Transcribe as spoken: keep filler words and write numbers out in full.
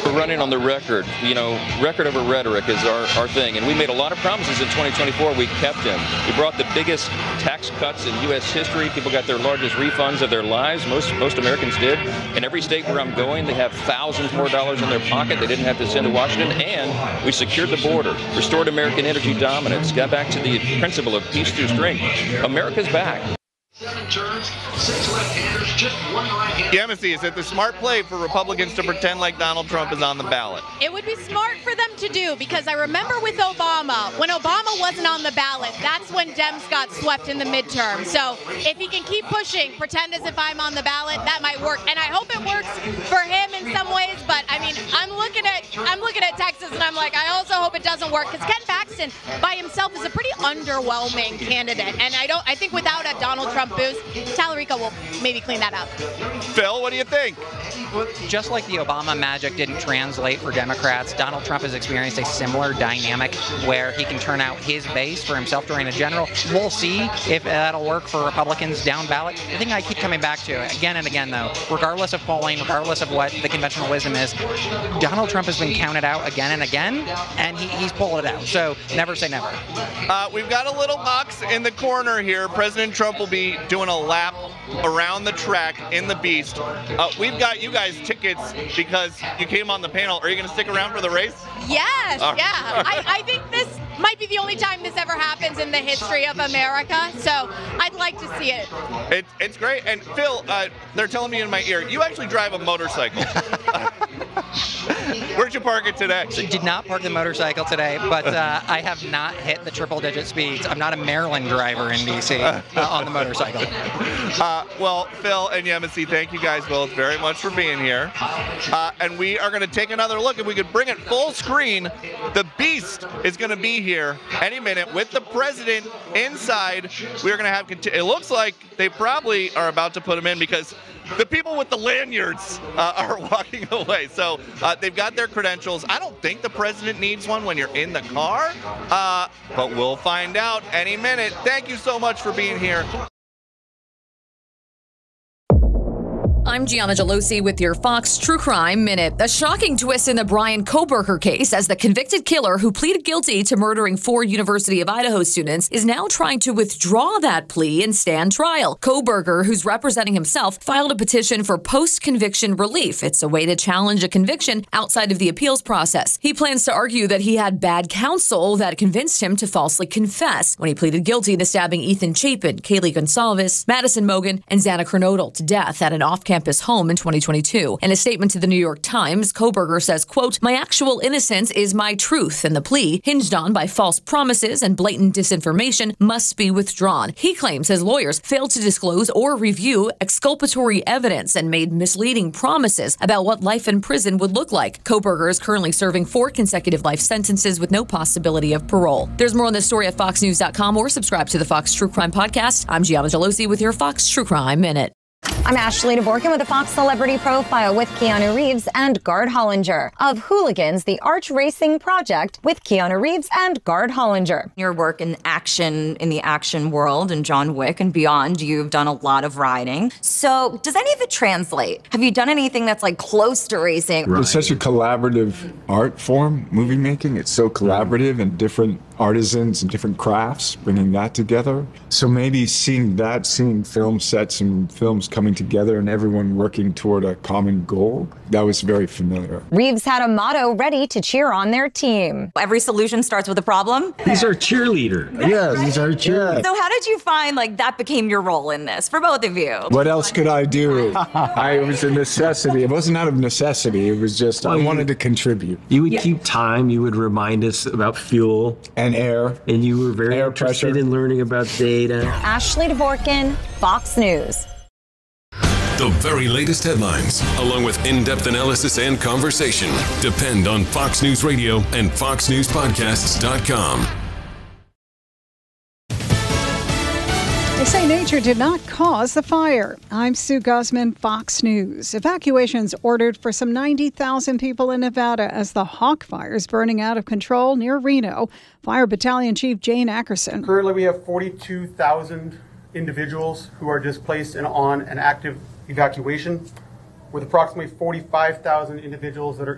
for running on the record. You know, record over rhetoric is our, our thing. And we made a lot of promises in twenty twenty-four. We kept them. We brought the biggest tax cuts in U S history. People got their largest refunds of their lives. Most most Americans did. In every state where I'm going, they have thousands more dollars in their pocket. They didn't have to send to Washington. And we secured the border, restored American energy dominance, got back to the principle of peace through strength. America's back. Seven turns, six left-handers, just one right-hander. Yemisi, is it the smart play for Republicans to pretend like Donald Trump is on the ballot? It would be smart for them to do, because I remember with Obama, when Obama wasn't on the ballot, that's when Dems got swept in the midterm. So if he can keep pushing, pretend as if I'm on the ballot, that might work. And I hope it works for him in some ways, but I mean, I'm looking at I'm looking at Texas and I'm like, I also hope it doesn't work, because Ken Paxton by himself is a pretty underwhelming candidate. And I don't I think without a Donald Trump boost, Tallarico will maybe clean that up. Phil, what do you think? Well, just like the Obama magic didn't translate for Democrats, Donald Trump has experienced a similar dynamic where he can turn out his base for himself during a general. We'll see if that'll work for Republicans down ballot. The thing I keep coming back to again and again, though, regardless of polling, regardless of what the conventional wisdom is, Donald Trump has been counted out again and again, and he, he's pulling it out. So never say never. Uh, we've got a little box in the corner here. President Trump will be doing a lap around the track in the Beast. Uh, we've got you guys tickets because you came on the panel. Are you going to stick around for the race? Yes, Uh, yeah. I, I think this might be the only time this ever happens in the history of America, so I'd like to see it. It, it's great. And Phil, uh, they're telling me in my ear, you actually drive a motorcycle. Where'd you park it today? So did not park the motorcycle today, but uh, I have not hit the triple-digit speeds. I'm not a Maryland driver in D C uh, on the motorcycle. Uh, well, Phil and Yemisi, thank you guys both very much for being here. Uh, and we are going to take another look. If we could bring it full screen, the Beast is going to be here any minute with the president inside. We're going to have, conti- it looks like they probably are about to put him in because the people with the lanyards uh, are walking away. So uh, they've got their credentials. I don't think the president needs one when you're in the car, uh, but we'll find out any minute. Thank you so much for being here. I'm Gianna Gelosi with your Fox True Crime Minute. A shocking twist in the Bryan Kohberger case as the convicted killer who pleaded guilty to murdering four University of Idaho students is now trying to withdraw that plea and stand trial. Kohberger, who's representing himself, filed a petition for post-conviction relief. It's a way to challenge a conviction outside of the appeals process. He plans to argue that he had bad counsel that convinced him to falsely confess when he pleaded guilty to stabbing Ethan Chapin, Kaylee Gonsalves, Madison Mogen, and Xana Kernodle to death at an off-campus home in twenty twenty-two. In a statement to the New York Times, Kohberger says, quote, "My actual innocence is my truth, and the plea, hinged on by false promises and blatant disinformation, must be withdrawn." He claims his lawyers failed to disclose or review exculpatory evidence and made misleading promises about what life in prison would look like. Kohberger is currently serving four consecutive life sentences with no possibility of parole. There's more on this story at fox news dot com or subscribe to the Fox True Crime Podcast. I'm Gianna Gelosi with your Fox True Crime Minute. I'm Ashley DeVorkin with a Fox Celebrity Profile with Keanu Reeves and Gard Hollinger of Hooligans, the Arch Racing Project with Keanu Reeves and Gard Hollinger. Your work in action, in the action world, and John Wick and beyond, you've done a lot of riding. So does any of it translate? Have you done anything that's like close to racing? Right. It's such a collaborative art form, movie making. It's so collaborative and different artisans and different crafts, bringing that together. So maybe seeing that, seeing film sets and films coming together and everyone working toward a common goal, that was very familiar. Reeves had a motto ready to cheer on their team. Every solution starts with a problem. He's our cheerleader. Yeah, he's our cheerleader. So how did you find like that became your role in this for both of you? What else could I do? I, it was a necessity. It wasn't out of necessity. It was just, I wanted to contribute. You would yeah. keep time. You would remind us about fuel. And air. And you were very air interested pressure. in learning about data. Ashley DeVorkin, Fox News. The very latest headlines, along with in-depth analysis and conversation, depend on Fox News Radio and fox news podcasts dot com. They say nature did not cause the fire. I'm Sue Guzman, Fox News. Evacuations ordered for some ninety thousand people in Nevada as the Hawk Fire is burning out of control near Reno. Fire Battalion Chief Jane Ackerson. Currently, we have forty-two thousand individuals who are displaced and on an active evacuation, with approximately forty-five thousand individuals that are